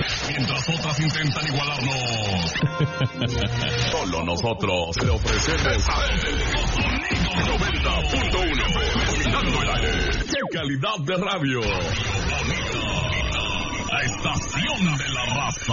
Mientras otras intentan igualarnos. Solo nosotros le ofrecemos Sonido 90.1. Dominando el aire. ¡Qué calidad de radio! La estación de la raza.